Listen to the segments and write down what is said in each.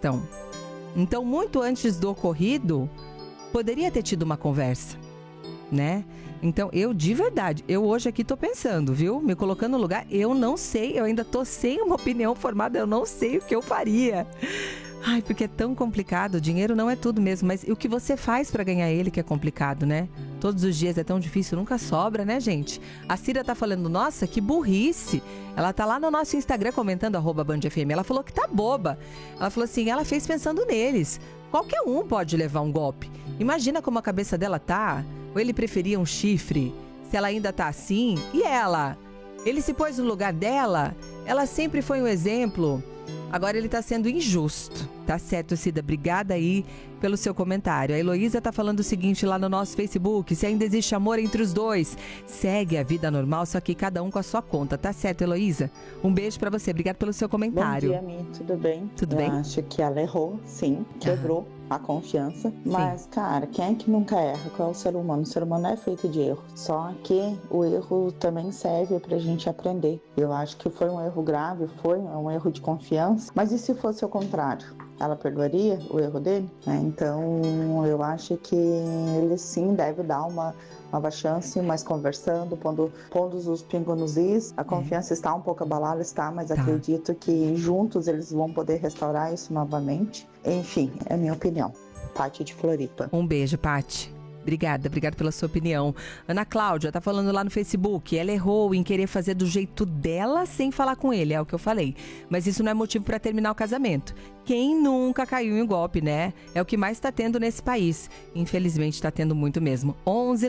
questão. Então, muito antes do ocorrido, poderia ter tido uma conversa, né? Então, de verdade, eu hoje aqui tô pensando, viu? Me colocando no lugar, eu não sei, eu ainda tô sem uma opinião formada, eu não sei o que eu faria. Ai, porque é tão complicado, o dinheiro não é tudo mesmo, mas o que você faz pra ganhar ele que é complicado, né? Todos os dias é tão difícil, nunca sobra, né, gente? A Cira tá falando, nossa, que burrice. Ela tá lá no nosso Instagram comentando, @BandFM, ela falou que tá boba. Ela falou assim, ela fez pensando neles. Qualquer um pode levar um golpe. Imagina como a cabeça dela tá. Ou ele preferia um chifre, se ela ainda tá assim. E ela? Ele se pôs no lugar dela? Ela sempre foi um exemplo. Agora ele tá sendo injusto. Tá certo, Cida. Obrigada aí pelo seu comentário. A Heloísa tá falando o seguinte lá no nosso Facebook. Se ainda existe amor entre os dois, segue a vida normal, só que cada um com a sua conta. Tá certo, Heloísa? Um beijo pra você. Obrigada pelo seu comentário. Bom dia, Mi. Tudo bem? Tudo bem? Eu acho que ela errou, sim. Quebrou a confiança. Mas, cara, quem é que nunca erra? Qual é o ser humano? O ser humano é feito de erro. Só que o erro também serve pra gente aprender. Eu acho que foi um erro grave, foi um erro de confiança. Mas e se fosse o contrário? Ela perdoaria o erro dele? Então, eu acho que ele sim deve dar uma nova chance, mas conversando, pondo os pingos nos is. A confiança está um pouco abalada, mas acredito que juntos eles vão poder restaurar isso novamente. Enfim, é a minha opinião. Pati de Floripa. Um beijo, Pati. Obrigada pela sua opinião. Ana Cláudia tá falando lá no Facebook, ela errou em querer fazer do jeito dela sem falar com ele, é o que eu falei. Mas isso não é motivo para terminar o casamento. Quem nunca caiu em golpe, né? É o que mais tá tendo nesse país. Infelizmente tá tendo muito mesmo. 11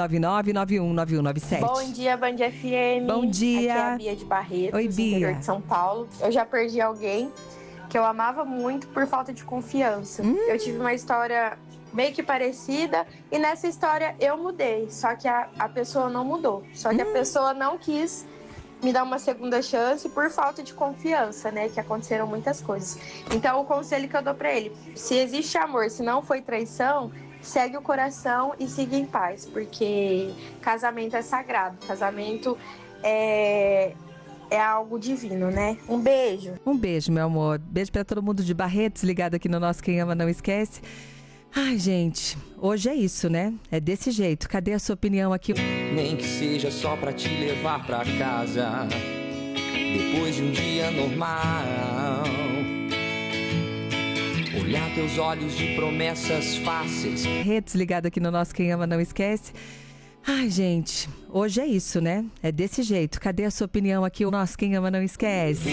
99991 9197. Bom dia, Band FM. Bom dia. Aqui é a Bia de Barretos, Oi, Bia. interior de São Paulo. Eu já perdi alguém que eu amava muito por falta de confiança. Eu tive uma história meio que parecida, e nessa história eu mudei, só que a pessoa não mudou, só que a pessoa não quis me dar uma segunda chance por falta de confiança, né, que aconteceram muitas coisas. Então o conselho que eu dou pra ele, se existe amor, se não foi traição, segue o coração e siga em paz, porque casamento é sagrado, casamento é algo divino, né? Um beijo. Um beijo, meu amor. Beijo pra todo mundo de Barretos, ligado aqui no nosso Quem Ama Não Esquece. Ai, gente, hoje é isso, né? É desse jeito. Cadê a sua opinião aqui? Nem que seja só pra te levar pra casa, depois de um dia normal. Olhar teus olhos de promessas fáceis. Redes ligado aqui no nosso Quem Ama Não Esquece. Ai, gente, hoje é isso, né? É desse jeito. Cadê a sua opinião aqui? O nosso Quem Ama Não Esquece.